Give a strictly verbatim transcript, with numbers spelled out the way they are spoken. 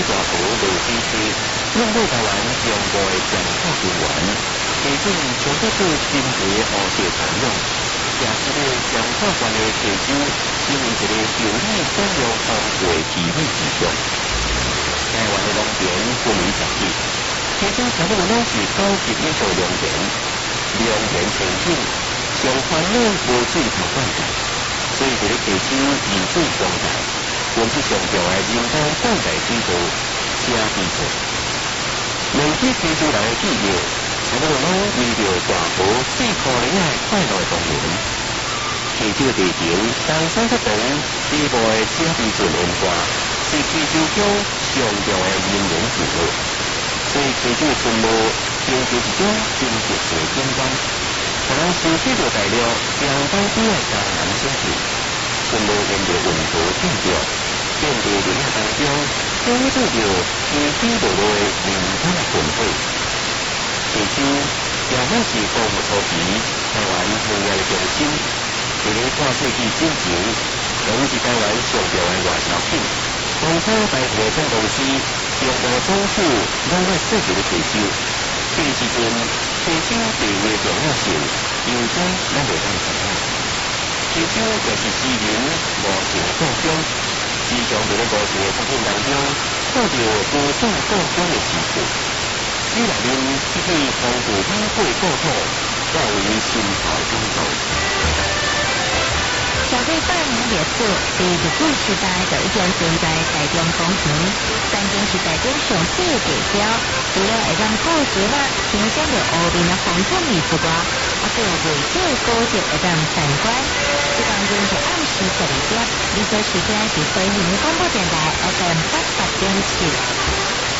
大河无支持，拥护台湾上步的强化军援，提振上得到新奇乌石产业，也是个强化关的地州，成为一个球体产业丰富的机会市场。台湾的农田分为十级，其中差不多拢是高级以上农田，农田前景上烦恼无水头灌溉，所以这个地州雨水丰沛。原是上重要的人工灌溉水道车地处，两批地州内的企业，差不多拢为着大河水库里的快乐动员。地州地形东山不同，地部的车地处文化是地州乡上重要的人文聚落，所以地州村落形成一种真特殊的景观。可能收集到材料，相当比爱江南先进。村落沿着运河建筑，建筑林业当中，感受到起起落落的人生的混汇。地州也乃是高富土皮，台湾农业的中心。在个半世纪之前，曾是台湾上重要的外销品。当初大部分公司、中国政府拢在设计的地州，这个时阵，地州地位重要性，由此咱袂当承认。地州也是资源无形的故乡，时常在咧无形的发展当中，看到无数故乡的事故。你内面一片丰富宝贵故土，较为心头感动。 小队半年列厝，伫日据时代就已经存在台中公园，曾经是台中上水的地标，除了会让故事啦欣赏到湖面的风景美之外，还有未少的古迹会让参观。这当中是暗时十二点，你所时间是飞行广播电台 F M 八八点七。